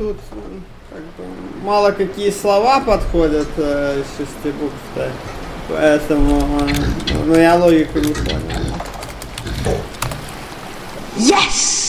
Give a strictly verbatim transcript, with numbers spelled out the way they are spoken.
тут как бы, мало какие слова подходят э, из шести букв-то. Поэтому, э, ну, я логику не понял. Yes!